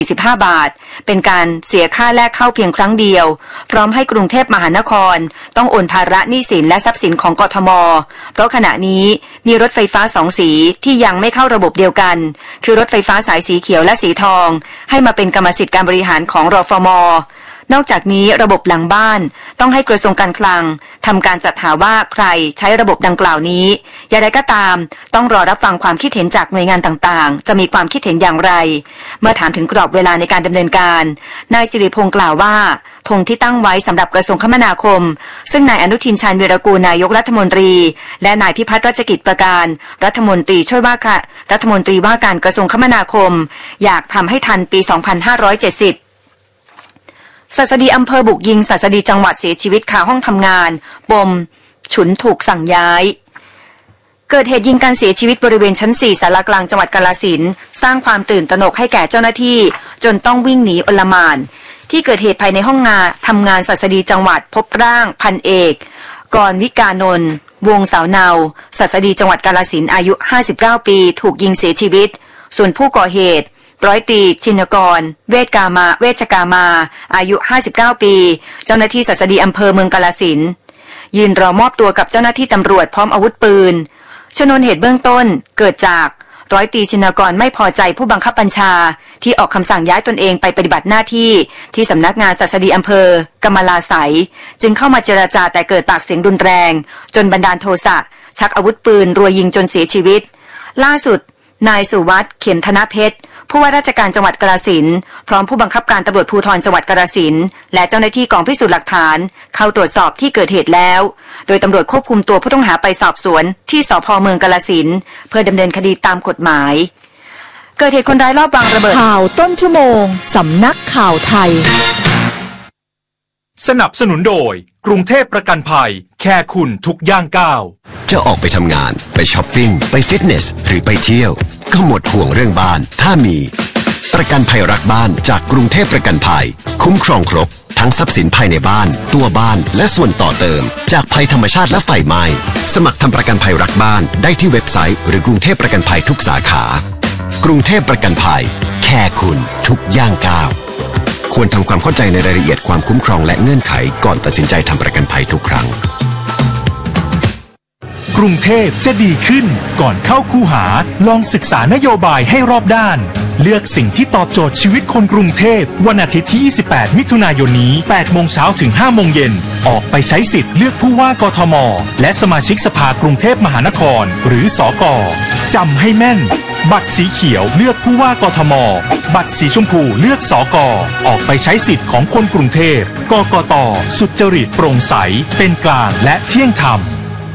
45 บาทเป็นการเสียค่าแลกเข้าเพียงครั้งเดียวพร้อมให้กรุงเทพมหานครต้องโอนภาระหนี้สินและทรัพย์สินของกทมเพราะขณะนี้มีรถไฟฟ้า2สีที่ยังไม่เข้าระบบเดียวกันคือรถไฟฟ้าสายสีเขียวและสีทองให้มาเป็นกรรมสิทธิ์การบริหารของรฟม.นอกจากนี้ระบบหลังบ้านต้องให้กระทรวงการคลังทำการจัดหาว่าใครใช้ระบบดังกล่าวนี้อย่างไรก็ตามต้องรอรับฟังความคิดเห็นจากหน่วยงานต่างๆจะมีความคิดเห็นอย่างไรเมื่อถามถึงกรอบเวลาในการดำเนินการนายสิริพงษ์กล่าวว่าธงที่ตั้งไว้สำหรับกระทรวงคมนาคมซึ่งนายอนุทินชาญวีรกูลนายกรัฐมนตรีและนายพิพัฒน์รัชกิจประการรัฐมนตรีช่วยว่าการกระทรวงคมนาคมอยากทำให้ทันปี 2570ศัสดีอำเภอบุกยิงศัสดีจังหวัดเสียชีวิตคาห้องทำงานปมฉุนถูกสั่งย้ายเกิดเหตุยิงการเสียชีวิตบริเวณชั้น 4 ศาลากลางจังหวัดกาฬสินธุ์สร้างความตื่นตระหนกให้แก่เจ้าหน้าที่จนต้องวิ่งหนีอลหม่านที่เกิดเหตุภายในห้องงานทำงานศัสดีจังหวัดพบร่างพันเอกกรวิกานนท์วงสาวเนาศัสดีจังหวัดกาฬสินธุ์อายุ59ปีถูกยิงเสียชีวิตส่วนผู้ก่อเหตุร้อยตรีชินกรเวชกามาอายุ59ปีเจ้าหน้าที่ศัสดีอำเภอเมืองกาฬสินธุ์ยืนรอมอบตัวกับเจ้าหน้าที่ตำรวจพร้อมอาวุธปืนชนวนเหตุเบื้องต้นเกิดจากร้อยตรีชินกรไม่พอใจผู้บังคับบัญชาที่ออกคำสั่งย้ายตนเองไปปฏิบัติหน้าที่ที่สำนักงานศัสดีอำเภอกำมะลาไสยจึงเข้ามาเจรจาแต่เกิดปากเสียงรุนแรงจนบันดาลโทสะชักอาวุธปืนรัวยิงจนเสียชีวิตล่าสุดนายสุวัฒน์เข็มธนเพชรผู้ว่าราชการจังหวัดกาฬสินธุ์พร้อมผู้บังคับการตำรวจภูธรจังหวัดกาฬสินธุ์และเจ้าหน้าที่กองพิสูจน์หลักฐานเข้าตรวจสอบที่เกิดเหตุแล้วโดยตำรวจควบคุมตัวผู้ต้องหาไปสอบสวนที่สภ.เมืองกาฬสินธุ์เพื่อดำเนินคดีตามกฎหมายเกิดเหตุคนร้ายลอบวางระเบิดข่าวต้นชั่วโมงสำนักข่าวไทยสนับสนุนโดยกรุงเทพประกันภัยแค่คุณทุกย่างก้าวจะออกไปทำงานไปช้อปปิ้งไปฟิตเนสหรือไปเที่ยวก็หมดห่วงเรื่องบ้านถ้ามีประกันภัยรักบ้านจากกรุงเทพประกันภัยคุ้มครองครบทั้งทรัพย์สินภายในบ้านตัวบ้านและส่วนต่อเติมจากภัยธรรมชาติและไฟไหม้สมัครทำประกันภัยรักบ้านได้ที่เว็บไซต์หรือกรุงเทพประกันภัยทุกสาขากรุงเทพประกันภัยแค่คุณทุกย่างก้าวควรทำความเข้าใจในรายละเอียดความคุ้มครองและเงื่อนไขก่อนตัดสินใจทำประกันภัยทุกครั้งกรุงเทพจะดีขึ้นก่อนเข้าคูหาลองศึกษานโยบายให้รอบด้านเลือกสิ่งที่ตอบโจทย์ชีวิตคนกรุงเทพวันอาทิตย์ที่28มิถุนายนนี้8โมงเช้าถึง5โมงเย็นออกไปใช้สิทธิ์เลือกผู้ว่ากทมและสมาชิกสภากรุงเทพมหานครหรือสก.จำให้แม่นบัตรสีเขียวเลือกผู้ว่ากทมบัตรสีชมพูเลือกสก.ออกไปใช้สิทธิ์ของคนกรุงเทพกกต.สุจริตโปร่งใสเป็นกลางและเที่ยงธรรม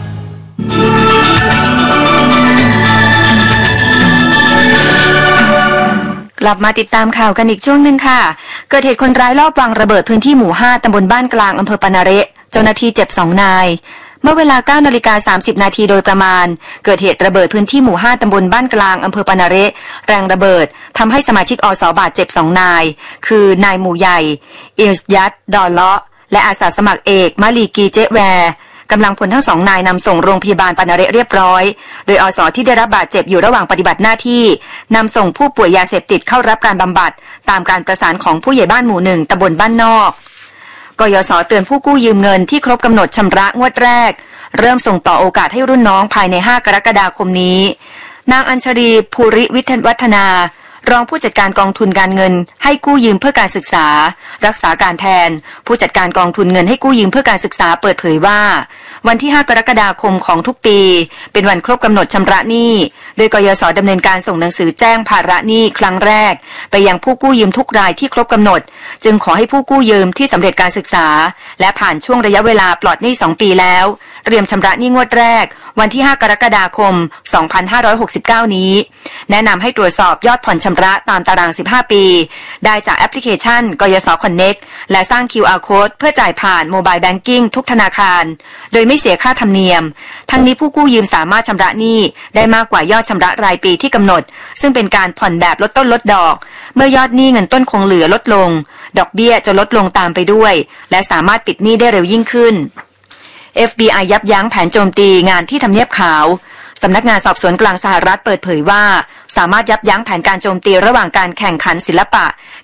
กลับมาติดตามข่าวกันอีกช่วงหนึ่งค่ะเกิดเหตุคนร้ายลอบวางระเบิดพื้นที่หมู่ 5 ตำบลบ้านกลางอำเภอปานาเระเจ้าหน้าที่เจ็บ2 นายเมื่อเวลา 9:30 น.โดยประมาณเกิดเหตุระเบิดพื้นที่หมู่ 5 ตำบลบ้านกลางอำเภอปานาเระแรงระเบิดทำให้สมาชิกอส.บาดเจ็บ2 นายคือนายหมู่ใหญ่อิลสยัดดอลเลาะและอาสาสมัครเอกมาลีกีเจแวร์กำลังพลทั้ง2 นายนำส่งโรงพยาบาลปานาเระเรียบร้อยโดยอส.ที่ได้รับบาดเจ็บอยู่ระหว่างปฏิบัติหน้าที่นำส่งผู้ป่วยยาเสพติดเข้ารับการบำบัดตามการประสานของผู้ใหญ่บ้านหมู่ 1 ตำบลบ้านนอกกยศ.เตือนผู้กู้ยืมเงินที่ครบกำหนดชำระงวดแรกเริ่มส่งต่อโอกาสให้รุ่นน้องภายใน5 กรกฎาคมนี้นางอัญชลีภูริวัฒนารองผู้จัดการกองทุนการเงินให้กู้ยืมเพื่อการศึกษารักษาการแทนผู้จัดการกองทุนเงินให้กู้ยืมเพื่อการศึกษาเปิดเผยว่าวันที่5 กรกฎาคมของทุกปีเป็นวันครบกำหนดชำระหนี้โดยกยศ.ดำเนินการส่งหนังสือแจ้งภาระหนี้ครั้งแรกไปยังผู้กู้ยืมทุกรายที่ครบกำหนดจึงขอให้ผู้กู้ยืมที่สำเร็จการศึกษาและผ่านช่วงระยะเวลาปลอดหนี้2 ปีแล้วเตรียมชำระหนี้งวดแรกวันที่5 กรกฎาคม 2569 นี้แนะนำให้ตรวจสอบยอดผ่อนชำระตามตาราง15 ปีได้จากแอปพลิเคชันกยศ. Connect และสร้าง QR Code เพื่อจ่ายผ่านโมบายแบงกิ้งทุกธนาคารโดยไม่เสียค่าธรรมเนียมทั้งนี้ผู้กู้ยืมสามารถชำระหนี้ได้มากกว่ายอดชำระรายปีที่กำหนดซึ่งเป็นการผ่อนแบบลดต้นลดดอกเมื่อยอดหนี้เงินต้นคงเหลือลดลงดอกเบี้ยจะลดลงตามไปด้วยและสามารถปิดหนี้ได้เร็วยิ่งขึ้นFBI ยับยั้งแผนโจมตีงานที่ทำเนียบขาวสำนักงานสอบสวนกลางสหรัฐเปิดเผยว่าสามารถยับยั้งแผนการโจมตีระหว่างการแข่งขันศิลปะ